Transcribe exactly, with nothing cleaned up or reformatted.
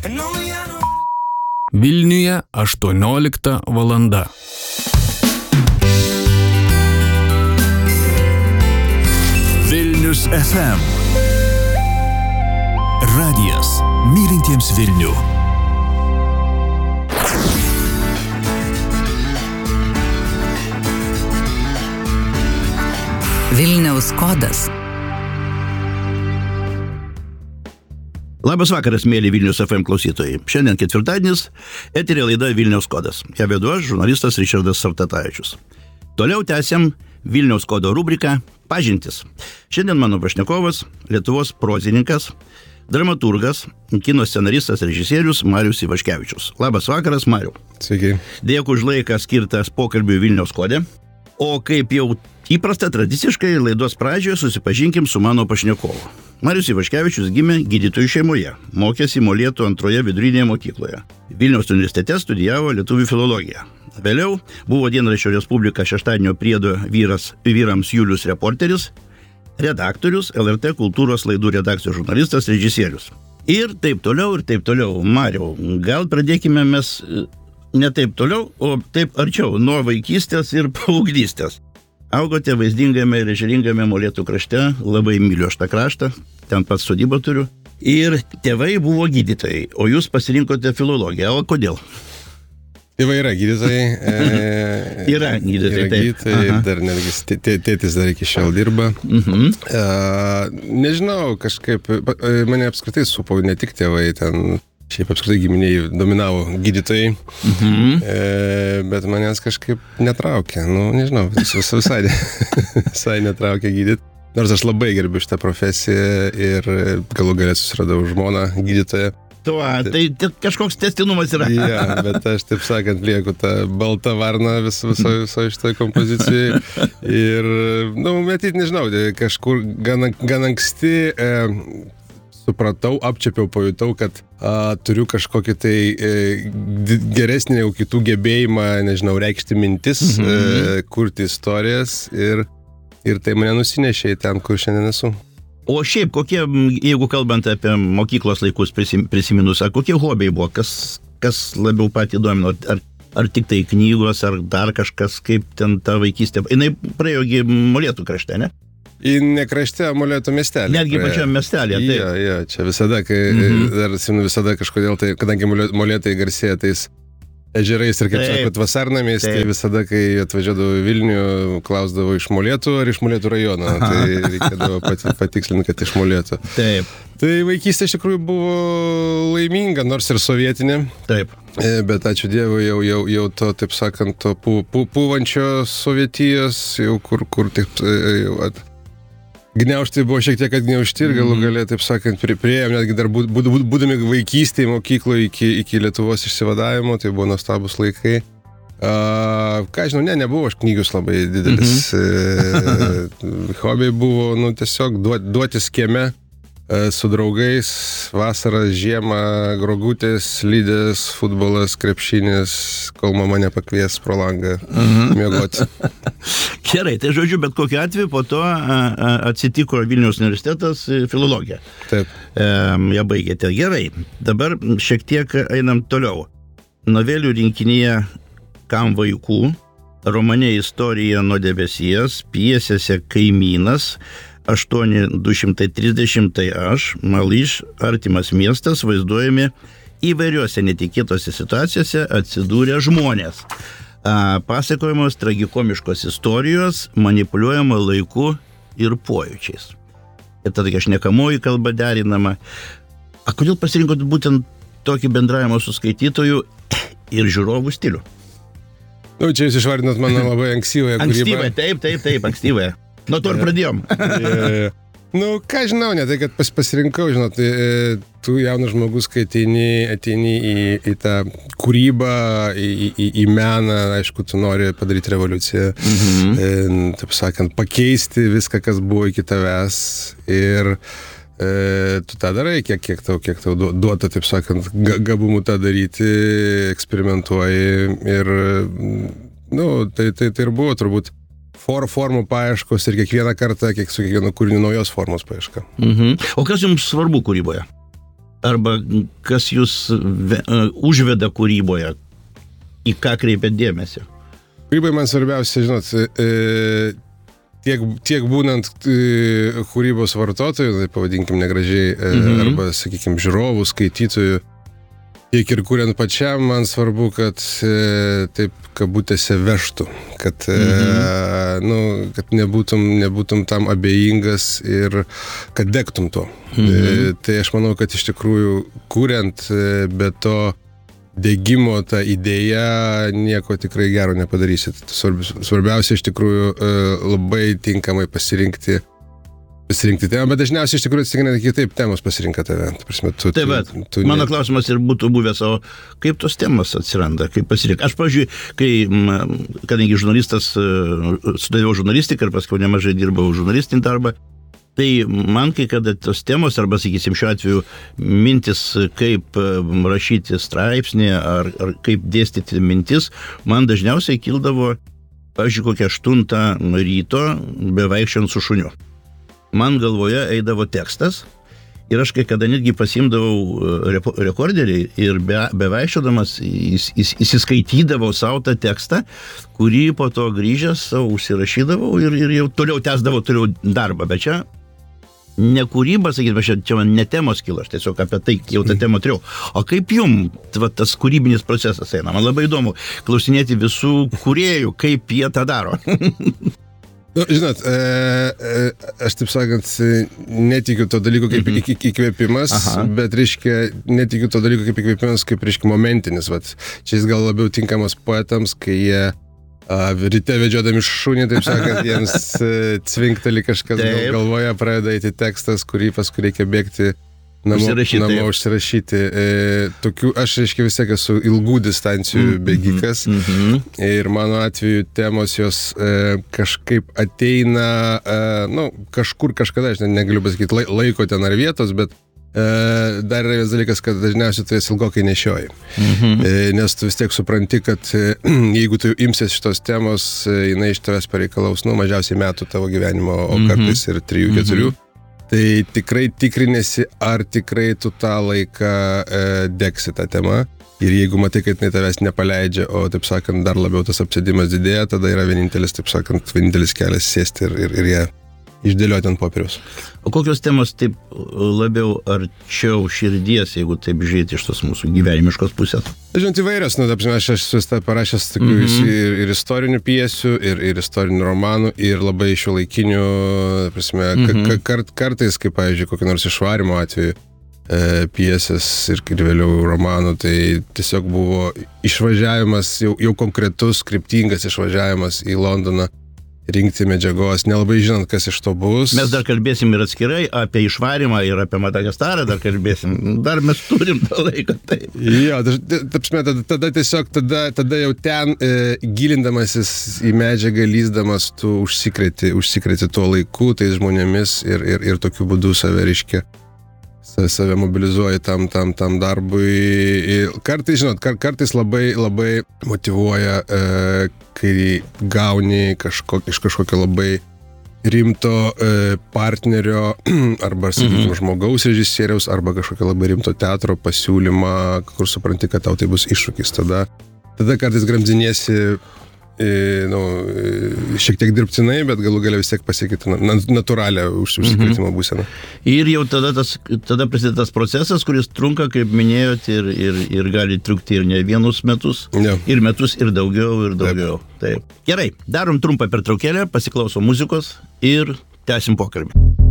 Vilniuje aštuoniolikta valanda. Vilnius F M. Radijas mylintiems Vilnių. Vilniaus kodas. Labas vakaras, mėly Vilnius F M klausytojai. Šiandien ketvirtadienis, eteryje laida Vilniaus kodas. Ją vedu aš, žurnalistas Ričardas Sartatavičius. Toliau tęsiam Vilniaus kodo rubriką Pažintis. Šiandien mano pašnekovas, Lietuvos prozininkas, dramaturgas, kino scenaristas, režisierius Marius Ivaškevičius. Labas vakaras, Mariau. Sveiki. Dėkui už laiką skirtas pokalbiui Vilniaus kode. O kaip jau įprasta tradiciškai laidos pradžioje susipažinkim su mano pašnekovu. Marius Ivaškevičius gimė gydytojų šeimoje, mokėsi Molėtų antroje vidurinėje mokykloje. Vilniaus universitete studijavo lietuvių filologiją. Vėliau buvo dienraščio Respublika šeštadienio priedo vyras, vyrams Julius reporteris, redaktorius, L R T kultūros laidų redakcijos žurnalistas, režisierius. Ir taip toliau, ir taip toliau. Mariau, gal pradėkime mes ne taip toliau, o taip arčiau, nuo vaikystės ir paauglystės. Augote vaizdingame ir ežeringame Molėtų krašte, labai myliu aš tą kraštą, ten pats sodybą turiu. Ir tėvai buvo gydytojai, o jūs pasirinkote filologiją. O kodėl? Tėvai yra gydytojai. E, yra gydytojai, yra gydytojai ir dar netgi tėtis dar iki šiol dirba. Uh-huh. E, nežinau, kažkaip, mane apskritai supo ne tik tėvai ten. Šiaip apskritai giminiai dominavo gydytojai, mhm. e, bet manęs kažkaip netraukė, nu nežinau, vis, visai, visai netraukė gydyti. Nors aš labai gerbiu šitą profesiją ir galų galę susiradau žmoną gydytoją. Tuo, tai, tai kažkoks tęstinumas yra. Ja, bet aš taip sakant lieku tą baltą varną vis, viso, viso šitoj kompozicijai. Ir, nu, matyt, nežinau, kažkur gan, gan anksti... E, supratau, apčiapiau, pajutau, kad a, turiu kažkokį tai e, geresnį jau kitų gebėjimą, nežinau, reikšti mintis, mm-hmm. e, kurti istorijas ir, ir tai mane nusinešė į ten, kur šiandien esu. O šiaip, kokie, jeigu kalbant apie mokyklos laikus prisim, prisiminus, ar kokie hobiai buvo, kas, kas labiau patį domino, ar, ar tik tai knygos, ar dar kažkas, kaip ten ta vaikystė, jinai praėjo Molėtų krašte, ne? Į nekrašte Molėtų miestelį. Netgi pačiam miestelį, taip. Jo, jo, čia visada, kai, mm-hmm. dar simnu visada kažkodėl, tai, kadangi Molėtai garsėja tais ežerais ir kaip sakot, vasarnamis, tai visada, kai atvažiuodavo į Vilnių, klausdavo iš Molėtų ar iš Molėtų rajono, aha. Tai reikėdavo pat, patikslinti, kad iš Molėtų. Taip. Tai vaikystė iš tikrųjų buvo laiminga, nors ir sovietinė. Taip. Bet ačiū Dievui, jau, jau, jau to, taip sakant, to pū, pū, pūvančio sovietijos, jau kur, kur taip... Jau, at, Gniaužtai buvo šiek tiek atgniaužti ir galų galę, taip sakant, priėjom, netgi dar būd, būd, būdami vaikystėje mokykloje iki, iki Lietuvos išsivadavimo, tai buvo nuostabus laikai. A, ką žinau, ne, nebuvo aš knygius labai didelis. Mm-hmm. E, hobiai buvo, nu, tiesiog duot, duotis kieme e, su draugais, vasarą, žiemą, grogutės, slidės, futbolas, krepšinis, kol mama nepakvies pro langą mm-hmm. miegoti. Gerai, tai žodžiu, bet kokiu atveju po to a, a, atsitiko Vilniaus universitetas filologija. Taip. E, ją baigėte. Gerai, dabar šiek tiek einam toliau. Novelių rinkinyje Kam vaikų, romane Istorija nuo debesies, pjesėse Kaimynas, aštuoni du šimtai trisdešimt tai aš, Malyš, artimas miestas, vaizduojami įvairiuose netikėtose situacijose atsidūrę žmonės. Pasakojamos tragikomiškos istorijos, manipuliuojama laiku ir pojūčiais. Ir tada šnekamoji kalba derinama. A kodėl pasirinkot būtent tokį bendravimą su skaitytoju ir žiūrovų stilių? Nu, čia jūs išvardinot mano labai ankstyvąją kūrybą. Ankstyvąją, taip, taip, taip, ankstyvąją. Nuo to ir pradėjom. Ja, nu, ką žinau, ne tai, kad pas, pasirinkau, žinot, tu jaunas žmogus, kai ateini, ateini į, į tą kūrybą, į, į, į meną, aišku, tu nori padaryti revoliuciją, mhm. e, taip sakant, pakeisti viską, kas buvo iki tavęs ir e, tu tą darai, kiek, kiek tau, kiek tau duota, taip sakant, gabumų tą daryti, eksperimentuoji ir, nu, tai, tai, tai ir buvo turbūt for, formų paieškos ir kiekvieną kartą, kiek su kiekvienu kūriniu naujos formos paieška. Mhm. O kas jums svarbu kūryboje? arba kas jūs ve, uh, užveda kūryboje, į ką kreipiat dėmesį? Kūrybai man svarbiausia, žinot, e, tiek, tiek būnant e, kūrybos vartotojų, tai pavadinkim negražiai, e, mhm. arba, sakykim, žiūrovų, skaitytojų, tiek ir kuriant pačiam, man svarbu, kad e, taip kabutėse vežtų, kad, mhm. e, nu, kad nebūtum, nebūtum tam abejingas ir kad degtum to. Mhm. E, tai aš manau, kad iš tikrųjų kuriant e, be to degimo tą idėją nieko tikrai gero nepadarysit. Svarbiausia iš tikrųjų labai tinkamai pasirinkti pasirinkti temą, bet dažniausiai iš tikrųjų atsitikina kitaip temos pasirinka tave. Prasme, tu, Taip, bet tu, tu mano ne... klausimas ir būtų buvęs, o kaip tos temos atsiranda, kaip pasirinka. Aš, pavyzdžiui, kai, kadangi žurnalistas, studijavau žurnalistiką ir paskui nemažai dirbau žurnalistinį darbą, tai man kai kada tos temos, arba, sakysim, šiuo atveju mintis, kaip rašyti straipsnį, ar, ar kaip dėstyti mintis, man dažniausiai kildavo, pavyzdžiui, kokią aštuntą ryto bevaikščiant su šuniu. Man galvoje eidavo tekstas ir aš kai kada netgi pasiimdavau rekorderį ir be, bevaikščiodamas įs, įs, įsiskaitydavau savo tą tekstą, kurį po to grįžęs savo užsirašydavau ir, ir jau toliau tęsdavau toliau darbą, bet čia ne kūryba, sakytume, čia man ne temos kilo, aš tiesiog apie tai jau tą temą turėjau. O kaip jum va, tas kūrybinis procesas eina? Man labai įdomu klausinėti visų kūrėjų, kaip jie tą daro. Nu, žinot, e, e, aš taip sakant, netikiu to dalyko kaip mm-hmm. įkvėpimas, Aha. bet, reiškia, netikiu to dalyko kaip įkvėpimas, kaip, reiškia, momentinis. Vat, čia jis gal labiau tinkamas poetams, kai jie a, ryte vedžiodami šunį, taip sakant, jiems cvinkteli kažkas gal, galvoje, pradeda eiti tekstas, kurį paskui reikia bėgti namo užsirašyti. Namo, užsirašyti. E, tokių, aš, reiškia, vis tiek esu ilgų distancijų mm-hmm. bėgikas mm-hmm. ir mano atveju temos jos e, kažkaip ateina, e, nu, kažkur kažkada, aš negaliu pasakyti lai, laiko ten ar vietos, bet e, dar yra vienas dalykas, kad dažniausiai tu jas ilgokai nešioji. Mhm. E, nes tu vis tiek supranti, kad e, jeigu tu imsies šitos temos, e, jinai iš tavęs pareikalaus, nu, mažiausiai metų tavo gyvenimo, o mhm. kartais ir trijų, keturių. Mhm. Tai tikrai tikrinėsi, ar tikrai tu tą laiką e, degsi tą temą. Ir jeigu matai, kad jinai tavęs nepaleidžia, o, taip sakant, dar labiau tas apsėdimas didėja, tada yra vienintelis, taip sakant, vienintelis kelias sėsti ir, ir, ir ją išdėlioti ant popieriaus. O kokios temos taip labiau arčiau širdies, jeigu taip žiūrėti iš tos mūsų gyvenimiškos pusės? Žinot, įvairios, nu, aš, aš esu parašęs tokių mm-hmm. ir, ir istorinių pjesių, ir, ir istorinių romanų, ir labai šiuolaikinių, prasme, mm-hmm. kart, kartais, kaip, pavyzdžiui, kokio nors išvarimo atveju, e, pjesės ir, ir vėliau romanų, tai tiesiog buvo išvažiavimas, jau, jau konkretus, kryptingas išvažiavimas į Londoną, rinkti medžiagos, nelabai žinant, kas iš to bus. Mes dar kalbėsim ir atskirai apie išvarimą ir apie Madagaskarą dar kalbėsim. Dar mes turim tą laiką. Taip. Jo, tada, tada tiesiog, tada, tada jau ten e, gilindamasis į medžiagą, lysdamas, tu užsikreti, užsikreti tuo laiku, tais žmonėmis ir, ir, ir tokiu būdu save, reiškia, save mobilizuoji tam, tam, tam darbui. Kartais, žinot, kartais labai, labai motyvuoja, e, kai gauni kažko, iš kažkokio labai rimto e, partnerio arba, sakykime, mm-hmm. žmogaus režisieriaus arba kažkokio labai rimto teatro pasiūlymą, kur supranti, kad tau tai bus iššūkis. Tada, tada kartais gramziniesi e, nu, e, šiek tiek dirbtinai, bet galų galia vis tiek pasiekiti natūralią užsikretimo mm-hmm. būseną. Ir jau tada, tas, tada prasideda tas procesas, kuris trunka, kaip minėjot, ir, ir, ir gali trukti ir ne vienus metus, ja. ir metus, ir daugiau, ir daugiau. Taip. Taip. Gerai, darom trumpą pertraukėlę, pasiklausom muzikos ir tęsim pokalbį.